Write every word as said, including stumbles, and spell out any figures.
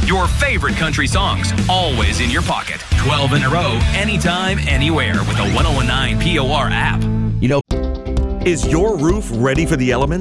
Your favorite country songs, always in your pocket. twelve in a row, anytime, anywhere with the ten nineteen P O R app. You know, is your roof ready for the elements?